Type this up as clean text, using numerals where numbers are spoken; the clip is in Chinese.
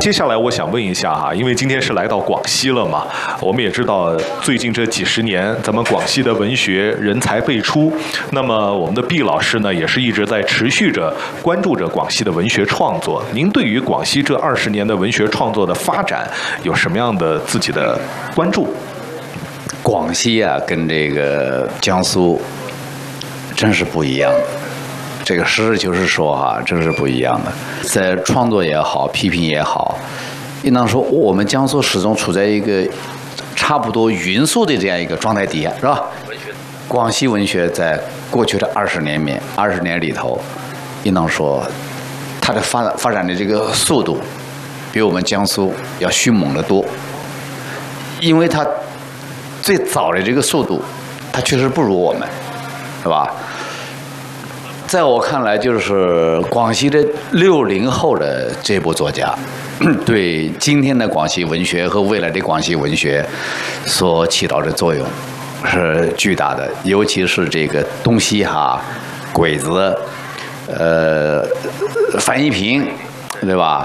接下来我想问一下哈，因为今天是来到广西了嘛，我们也知道最近这几十年，咱们广西的文学人才辈出。那么我们的毕老师呢，也是一直在持续着关注着广西的文学创作。您对于广西这20年的文学创作的发展有什么样的自己的关注？ 广西啊，跟这个江苏真是不一样的。这个实事求是说哈，真是不一样的。在创作也好，批评也好，应当说我们江苏始终处在一个差不多匀速的这样一个状态底下，是吧？广西文学在过去的20年里头，应当说它的发展的这个速度比我们江苏要迅猛得多，因为它最早的这个速度，它确实不如我们，是吧？在我看来，就是广西的60后的这部作家，对今天的广西文学和未来的广西文学所起到的作用是巨大的，尤其是这个东西哈、鬼子、樊一平，对吧？